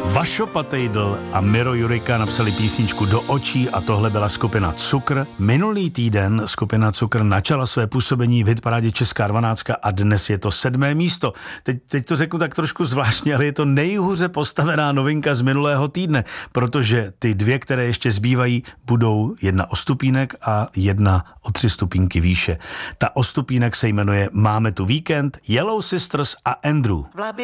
Vašo Patejdl a Miro Jurika napsali písničku Do očí a tohle byla skupina Cukr. Minulý týden skupina Cukr načala své působení v hitparádě Česká 12 a dnes je to 7. místo. Teď to řeknu tak trošku zvláštně, ale je to nejhůře postavená novinka z minulého týdne, protože ty dvě, které ještě zbývají, budou jedna o stupínek a jedna o 3 stupínky výše. Ta o stupínek se jmenuje Máme tu víkend, Yellow Sisters a Andrew.